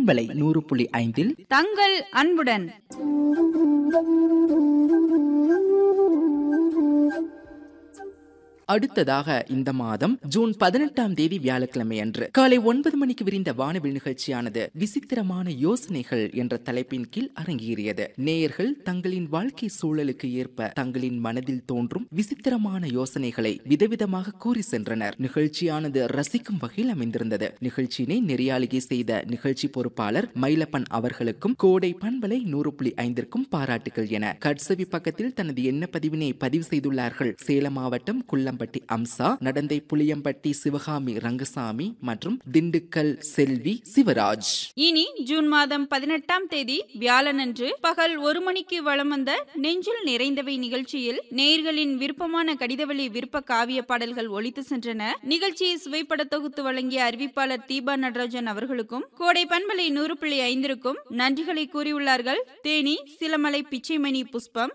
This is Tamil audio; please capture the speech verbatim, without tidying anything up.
பண்பலை நூறு புள்ளி ஐந்தில் தங்கள் அன்புடன். அடுத்ததாக இந்த மாதம் ஜூன் பதினெட்டாம் தேதி வியாழக்கிழமை அன்று காலை ஒன்பது மணிக்கு விரிந்த வானவில் நிகழ்ச்சியானது விசித்திரமான யோசனைகள் என்ற தலைப்பின் கீழ் அரங்கேறியது. நேயர்கள் தங்களின் வாழ்க்கை சூழலுக்கு ஏற்ப தங்களின் மனதில் தோன்றும் விசித்திரமான யோசனைகளை விதவிதமாக கூறி சென்றனர். நிகழ்ச்சியானது ரசிக்கும் வகையில் அமைந்திருந்தது. நிகழ்ச்சியினை நெறியாளிகை செய்த நிகழ்ச்சி பொறுப்பாளர் மயிலப்பன் அவர்களுக்கும் கோடை பண்பலை நூறு புள்ளி ஐந்திற்கும் பாராட்டுகள் என கட்சவி பக்கத்தில் தனது எண்ண பதிவினை பதிவு செய்துள்ளார்கள். சேலம் மாவட்டம் குள்ளம் அம்சா, நடந்தை புளியம்பட்டி சிவகாமி ரங்கசாமி மற்றும் திண்டுக்கல் செல்வி சிவராஜ். இனி ஜூன் மாதம் பதினெட்டாம் தேதி வியாழனன்று பகல் ஒரு மணிக்கு வலம் வந்த நெஞ்சில் நிறைந்தவை நிகழ்ச்சியில் நேயர்களின் விருப்பமான கடிதவழி விருப்ப காவிய பாடல்கள் ஒலித்து சென்றன. நிகழ்ச்சியை சுவைப்பட தொகுத்து வழங்கிய அறிவிப்பாளர் தீபா நடராஜன் அவர்களுக்கும் கோடை பண்பலை நூறு புள்ளி ஐந்திற்கும் நன்றிகளை கூறியுள்ளார்கள் தேனி சிலமலை பிச்சைமணி புஷ்பம்,